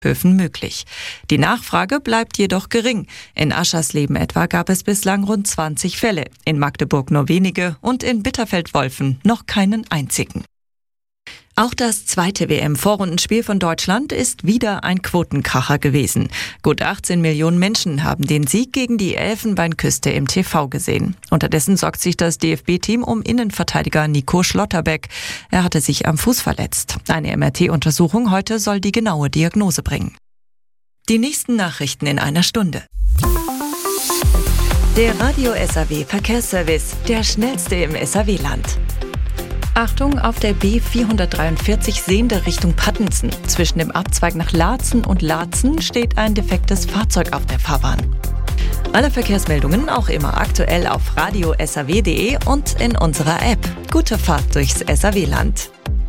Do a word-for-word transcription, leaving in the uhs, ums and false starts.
Höfen möglich. Die Nachfrage bleibt jedoch gering. In Aschersleben etwa gab es bislang rund zwanzig Fälle, in Magdeburg nur wenige und in Bitterfeld-Wolfen noch keinen einzigen. Auch das zweite W M-Vorrundenspiel von Deutschland ist wieder ein Quotenkracher gewesen. Gut achtzehn Millionen Menschen haben den Sieg gegen die Elfenbeinküste im T V gesehen. Unterdessen sorgt sich das D F B-Team um Innenverteidiger Nico Schlotterbeck. Er hatte sich am Fuß verletzt. Eine M R T-Untersuchung heute soll die genaue Diagnose bringen. Die nächsten Nachrichten in einer Stunde. Der Radio S A W Verkehrsservice, der schnellste im S A W-Land. Achtung, auf der B vierhundertdreiundvierzig Sehnde Richtung Pattensen. Zwischen dem Abzweig nach Laatzen und Laatzen steht ein defektes Fahrzeug auf der Fahrbahn. Alle Verkehrsmeldungen auch immer aktuell auf radio s a w punkt d e und in unserer App. Gute Fahrt durchs S A W-Land.